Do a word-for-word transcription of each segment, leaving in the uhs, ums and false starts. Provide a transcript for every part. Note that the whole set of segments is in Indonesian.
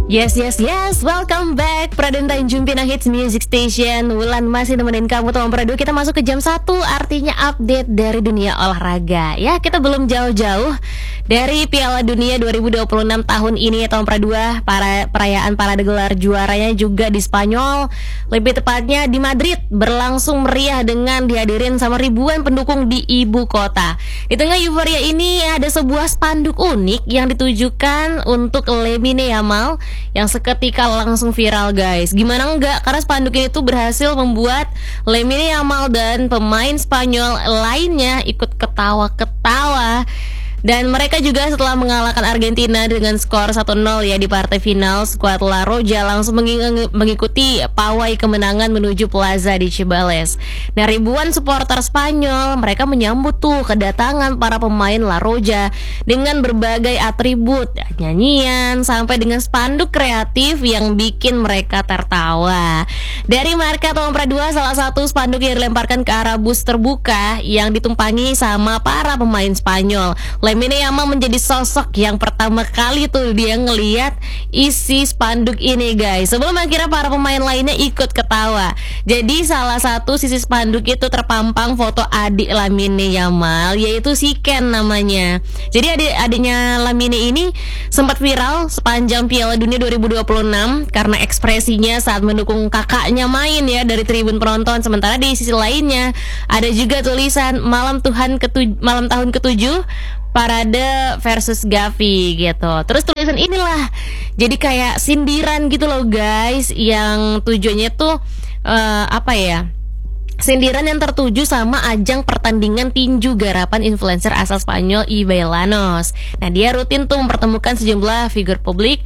Yes, yes, yes, welcome back Pradenta Jumpina Hits Music Station. Wulan masih nemenin kamu tuh Pradua. Kita masuk ke jam satu, artinya update dari dunia olahraga. Ya, kita belum jauh-jauh dari Piala Dunia dua ribu dua puluh enam tahun ini ya Tom Pradua. Para perayaan parade gelar juaranya juga di Spanyol, lebih tepatnya di Madrid, berlangsung meriah dengan dihadirin sama ribuan pendukung di ibu kota. Di tengah euforia ini ada sebuah spanduk unik yang ditujukan untuk Lamine Yamal yang seketika langsung viral, guys. Gimana enggak? Karena spanduk ini tuh berhasil membuat Lamine Yamal dan pemain Spanyol lainnya ikut ketawa-ketawa. Dan mereka juga setelah mengalahkan Argentina dengan skor satu nol ya di partai final, skuad La Roja langsung menging- mengikuti pawai kemenangan menuju Plaza di Cibales. Nah, ribuan supporter Spanyol mereka menyambut tuh kedatangan para pemain La Roja dengan berbagai atribut, nyanyian sampai dengan spanduk kreatif yang bikin mereka tertawa. Dari marka Tom Pradua, salah satu spanduk yang dilemparkan ke arah bus terbuka yang ditumpangi sama para pemain Spanyol. Lamine Yamal menjadi sosok yang pertama kali tuh dia ngeliat isi spanduk ini, guys, sebelum akhirnya para pemain lainnya ikut ketawa. Jadi salah satu sisi spanduk itu terpampang foto adik Lamine Yamal, yaitu si Ken namanya. Jadi adik-adiknya Lamine ini sempat viral sepanjang Piala Dunia dua ribu dua puluh enam karena ekspresinya saat mendukung kakaknya main ya dari tribun penonton. Sementara di sisi lainnya ada juga tulisan malam Tuhan ketuj- malam tahun ketujuh Parade versus Gavi gitu. Terus tulisan inilah jadi kayak sindiran gitu loh, guys, yang tujuannya tuh uh, apa ya? Sindiran yang tertuju sama ajang pertandingan tinju garapan influencer asal Spanyol Ibailanos. Nah, dia rutin tuh mempertemukan sejumlah figur publik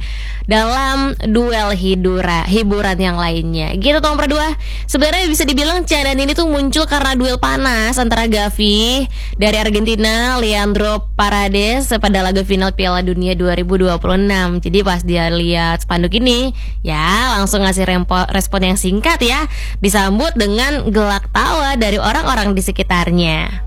dalam duel hidura, hiburan yang lainnya. Gitu Tom Pradua. Sebenarnya bisa dibilang candaan ini tuh muncul karena duel panas antara Gavi dari Argentina, Leandro Paredes pada laga final Piala Dunia dua ribu dua puluh enam. Jadi pas dia lihat spanduk ini, ya langsung ngasih rempo, respon yang singkat ya, disambut dengan gelak tawa dari orang-orang di sekitarnya.